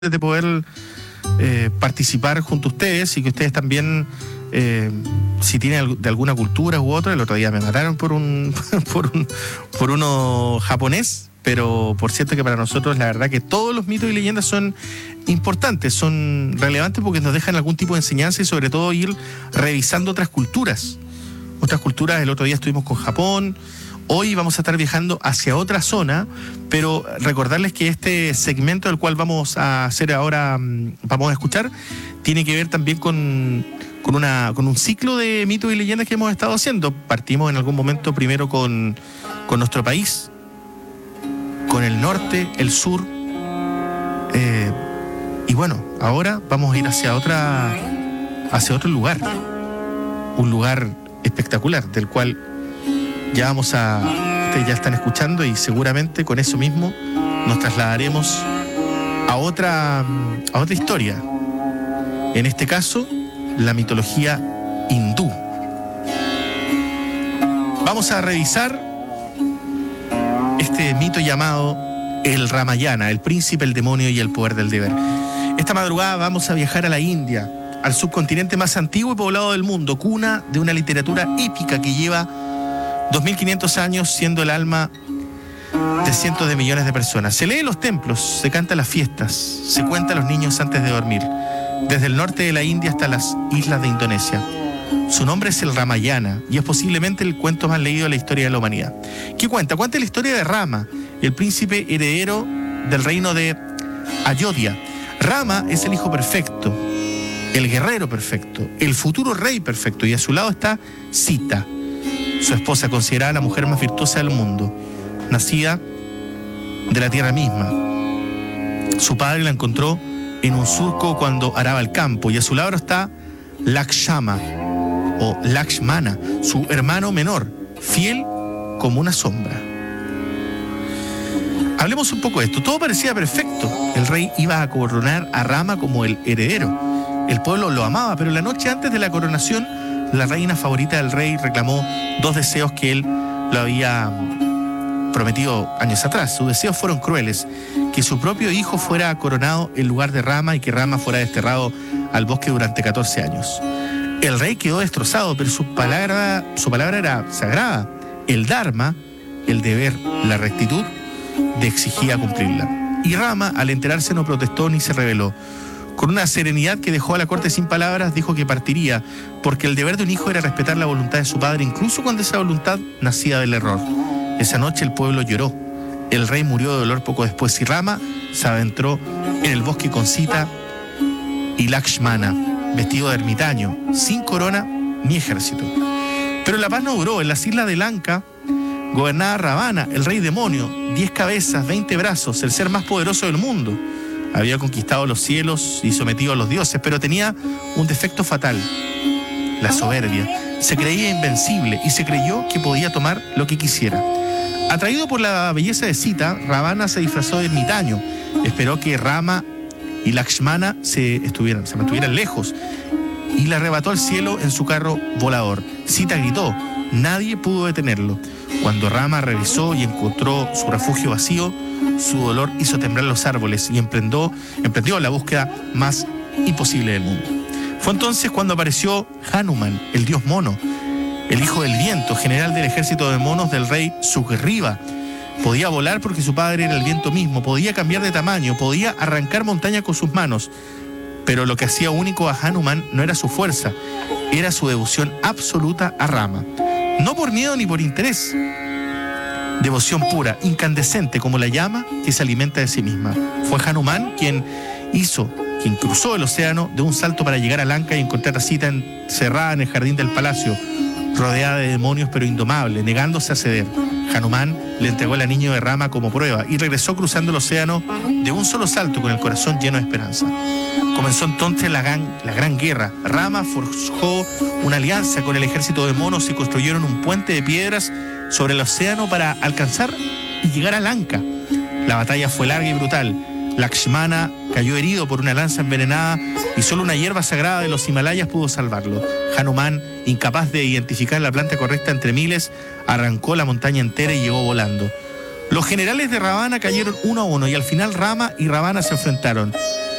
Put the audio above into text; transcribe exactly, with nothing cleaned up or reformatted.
de poder eh, participar junto a ustedes y que ustedes también, eh, si tienen de alguna cultura u otra. El otro día me mataron por un por un por uno japonés, pero por cierto que para nosotros la verdad que todos los mitos y leyendas son importantes, son relevantes porque nos dejan algún tipo de enseñanza y sobre todo ir revisando otras culturas. Otras culturas, el otro día estuvimos con Japón. Hoy vamos a estar viajando hacia otra zona, pero recordarles que este segmento del cual vamos a hacer ahora, vamos a escuchar, tiene que ver también con, con, una, con un ciclo de mitos y leyendas que hemos estado haciendo. Partimos en algún momento primero con, con nuestro país, con el norte, el sur, eh, y bueno, ahora vamos a ir hacia otra, hacia otro lugar, un lugar espectacular, del cual ya vamos a, ustedes ya están escuchando y seguramente con eso mismo nos trasladaremos a otra, a otra historia. En este caso, la mitología hindú. Vamos a revisar este mito llamado el Ramayana, el príncipe, el demonio y el poder del deber. Esta madrugada vamos a viajar a la India, al subcontinente más antiguo y poblado del mundo, cuna de una literatura épica que lleva dos mil quinientos años siendo el alma de cientos de millones de personas. Se lee en los templos, se canta en las fiestas, se cuenta a los niños antes de dormir, desde el norte de la India hasta las islas de Indonesia. Su nombre es el Ramayana y es posiblemente el cuento más leído de la historia de la humanidad. ¿Qué cuenta? Cuenta la historia de Rama, el príncipe heredero del reino de Ayodhya. Rama es el hijo perfecto, el guerrero perfecto, el futuro rey perfecto, y a su lado está Sita, su esposa, considerada la mujer más virtuosa del mundo, nacida de la tierra misma. Su padre la encontró en un surco cuando araba el campo, y a su lado está Lakshmana o Lakshmana, su hermano menor, fiel como una sombra. Hablemos un poco de esto. Todo parecía perfecto. El rey iba a coronar a Rama como el heredero. El pueblo lo amaba, pero la noche antes de la coronación, la reina favorita del rey reclamó dos deseos que él lo había prometido años atrás. Sus deseos fueron crueles: que su propio hijo fuera coronado en lugar de Rama y que Rama fuera desterrado al bosque durante catorce años. El rey quedó destrozado, pero su palabra, su palabra era sagrada. El Dharma, el deber, la rectitud, de exigía cumplirla. Y Rama, al enterarse, no protestó ni se rebeló. Con una serenidad que dejó a la corte sin palabras, dijo que partiría, porque el deber de un hijo era respetar la voluntad de su padre, incluso cuando esa voluntad nacía del error. Esa noche el pueblo lloró. El rey murió de dolor poco después y Rama se adentró en el bosque con Sita y Lakshmana, vestido de ermitaño, sin corona ni ejército. Pero la paz no duró. En las islas de Lanka gobernaba Ravana, el rey demonio, diez cabezas, veinte brazos, el ser más poderoso del mundo. Había conquistado los cielos y sometido a los dioses, pero tenía un defecto fatal: la soberbia. Se creía invencible y se creyó que podía tomar lo que quisiera. Atraído por la belleza de Sita, Ravana se disfrazó de ermitaño. Esperó que Rama y Lakshmana se, estuvieran, se mantuvieran lejos y le arrebató al cielo en su carro volador. Sita gritó. Nadie pudo detenerlo. Cuando Rama revisó y encontró su refugio vacío, su dolor hizo temblar los árboles y emprendió, emprendió la búsqueda más imposible del mundo. Fue entonces cuando apareció Hanuman, el dios mono, el hijo del viento, general del ejército de monos del rey Sugriva. Podía volar porque su padre era el viento mismo, podía cambiar de tamaño, podía arrancar montañas con sus manos. Pero lo que hacía único a Hanuman no era su fuerza, era su devoción absoluta a Rama. No por miedo ni por interés. Devoción pura, incandescente como la llama que se alimenta de sí misma. Fue Hanuman quien hizo, quien cruzó el océano de un salto para llegar a Lanka y encontrar a Sita encerrada en el jardín del palacio, rodeada de demonios pero indomable, negándose a ceder. Hanuman le entregó al niño de Rama como prueba y regresó cruzando el océano de un solo salto con el corazón lleno de esperanza. Comenzó entonces la gran, la gran guerra. Rama forjó una alianza con el ejército de monos y construyeron un puente de piedras sobre el océano para alcanzar y llegar a Lanka. La batalla fue larga y brutal. Lakshmana cayó herido por una lanza envenenada y solo una hierba sagrada de los Himalayas pudo salvarlo. Hanuman, incapaz de identificar la planta correcta entre miles, arrancó la montaña entera y llegó volando. Los generales de Ravana cayeron uno a uno y al final Rama y Ravana se enfrentaron.